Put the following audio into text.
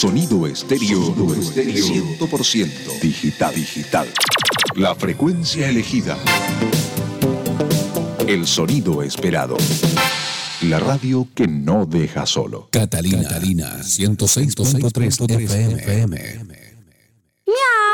Sonido estéreo 100% digital. La frecuencia elegida. El sonido esperado. La radio que no deja solo. Catalina 106.3 FM. Miau.